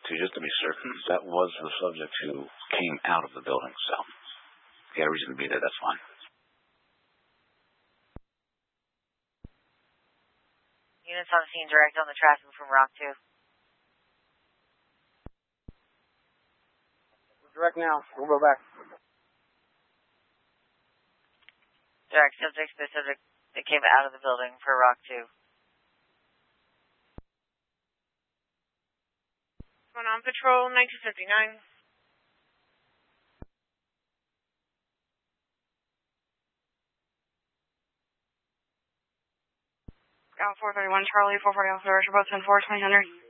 just to be certain, that was the subject who came out of the building, so he had a reason to be there, that's fine. Units on the scene, direct on the traffic from Rock 2. Direct now. We'll go back. Direct subject to the subject that came out of the building for Rock 2. Going on patrol, 1959. Scout 431 Charlie, 440 Officer, both 10-4, 2000.